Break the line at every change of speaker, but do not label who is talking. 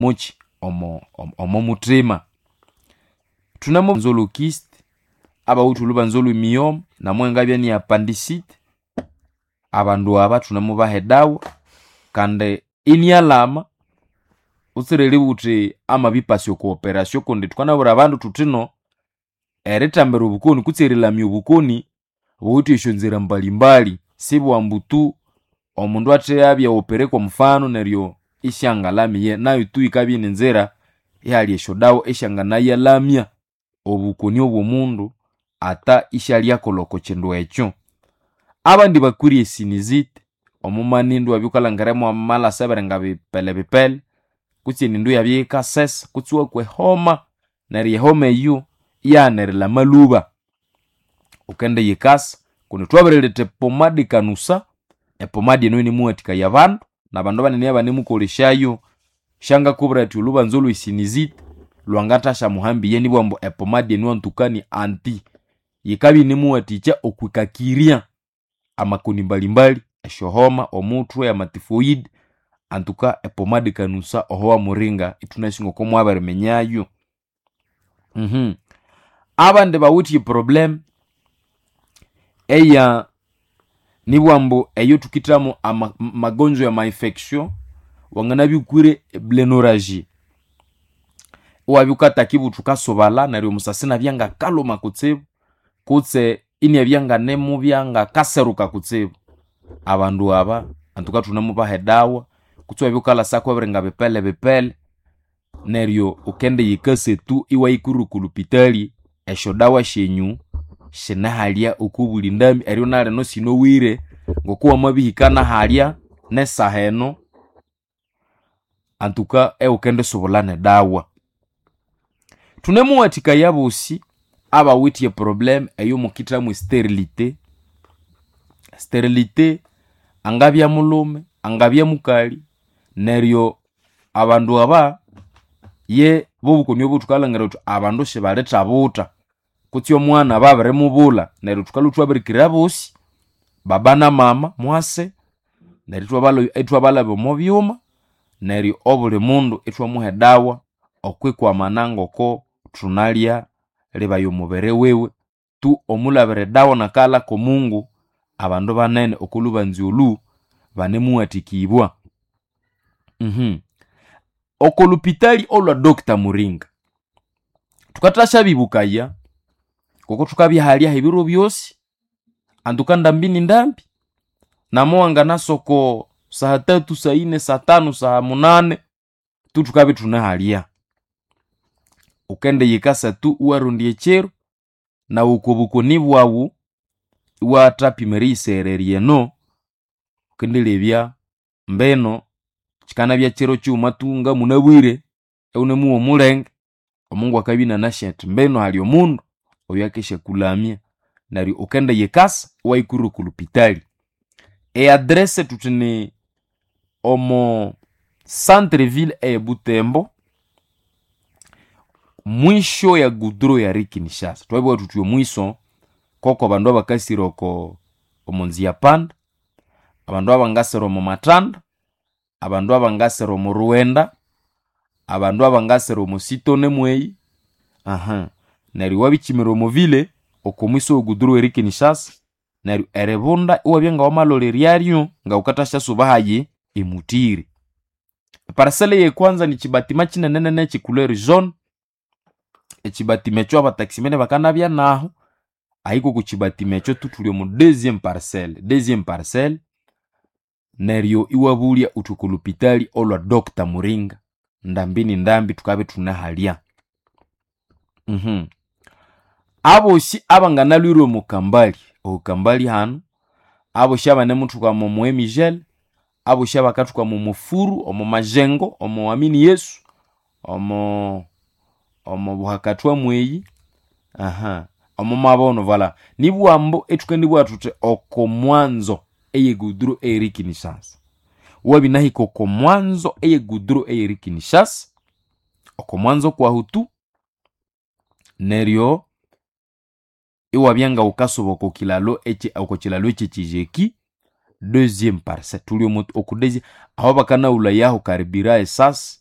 mochi omo mutrema. Tunamo nzolo kyste aba utuluba nzolo myoma na mwenga bya ni appendicite. Abandu aba tunamo bahedawa kande inyalama usireli uti ama bipasyo ku operation konde tukanabura abandu tutino eritambera obukoni kutsirilami obukoni buti ishonzera mbalimbali sibwa mbutu omundu ate yabya opere kwa mfano neryo ishangalami ye nayo tu ikabine nzera yali eshodawo eshangana yalamya obukoni obwomundu ata ishali akoloko chendo ekyo. Abandi bakuri sinizite omumanindu abyukalangaremo amala seberenga bipele kutsi nindu yabyeka sesa kutsiwa kwe homa nari homa iyo yanerela maluba ukende yikasa kuno twaberelete pomade kanusa epomade no ni muatika yabandu na bandu banene abane mukoleshayo shanga kubra tuluba nzolo isinizite lwangata sha muhambi yeni bwambo epomade no antukani anti yikabi ni muaticha okwikakiria amakoni mbalimbali eshohoma omutwe ya matifoid antuka epomade kanusa ohowa muringa itunashingo ko mwabare menyayo. Abande bawuti problem eya nibwambo eyo tukitamo magonjwa ya infection wangana bikwire blénorragie wabukata kibu tukasobala naryo musasina byanga kaloma kutsibu kutse inya byanga nemu byanga kaseruka kutsibu abandu aba antuka tunamo bahedawa kutwa bukala sako brenga bepele neryo ukende yikase tu iwa ikuru kulupitali eshodawa shenyu shena halia ukubulindami eryo nale no sino wire ngokuwa mabihikana halia nesaheno antuka ukende sobolane dawa. Tunemu watika yabosi aba witi problem eyo mukita mu sterilite angabya mulume angabya mukali neryo abandu aba ye bobukoni obutukalangera utu abandu shebaleta buta kutyo mwana babere mubula neryo tukalutwa berikira bosi baba na mama mwase neryo etwabala bomobyuma neryo obule mundu etwamuhedawa okwikwa manango ko tunalia leba yomubere wewe tu omulabere dawa nakala ko Mungu abandu banene okuluba nziulu banemuatikibwa. Okolupitali olwa Dr. Muringa tukatasha bibukaya koko tukabya halia hebiro byosi andukanda mbini ndambi namuanga nasoko saa 3 saa 4 saa 5 saa 8 tu tukabe tuna halia ukende yikasa tu uarundie chero na ukobukoni bwawu watapimerie sererieno ukende lebya mbeno chikana bya chero cyuma tunga munabwire eune muwo mulenge omungu akabina nashet mbeno hali omundu oyakesha kulamia nari ukende yikasa waikuru kulupitali adresse tutine omo centre ville e Butembo mwisho ya gudro ya Kinshasa twabwa tutyo mwiso koko bandu abakasiroko omonzia panda abandu abangasero mu matanda abandu abangasero mu Ruenda abandu abangasero mu Sitone mwei nari wabikimiro mu ville okomwiso gudro ya Kinshasa nari erebonda iwabyenga wamaloleriario nga ukatasha subahaye emutiri. Parcelle ye kwanza ni chibatima chinenene chicouleur jaune echibatime cyo abataksimene bakanabya naho ahiko ku chibatime cyo tutulyo mu deuxième parcelle neryo iwabulia utukulupitali olwa Dr. Muringa ndambi tukabe tunahalia. Aboshi abanganalwiro mu Kambali hano aboshi abanemutuka mu Miguel aboshi abakatuka mu Mufuru omo Majengo omo Amini Yesu omo buhakatwa mweyi omo Mabono vala nibwambo etukandibwa tute okomwanzo eye gudro Kinshasa wabinahiko komwanzo eye gudro Kinshasa okomwanzo kwa hutu neryo iwabyanga ukasoboko kilalo eche chijeki deuxième parcelle tulio moto okudezi aho bakana ula yaho karibira esas